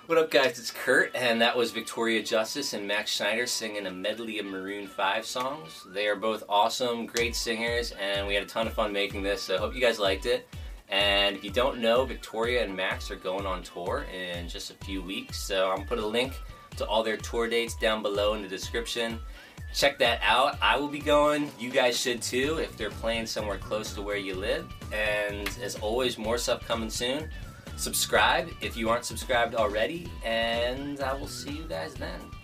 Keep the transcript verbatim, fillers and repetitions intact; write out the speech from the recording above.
What up, guys? It's Kurt, and that was Victoria Justice and Max Schneider singing a medley of Maroon five songs. They are both awesome, great singers, and we had a ton of fun making this, so I hope you guys liked it. And if you don't know, Victoria and Max are going on tour in just a few weeks, so I'm going to put a link to all their tour dates down below in the description. Check that out. I will be going. You guys should too if they're playing somewhere close to where you live. And as always, more stuff coming soon. Subscribe if you aren't subscribed already, and I will see you guys then.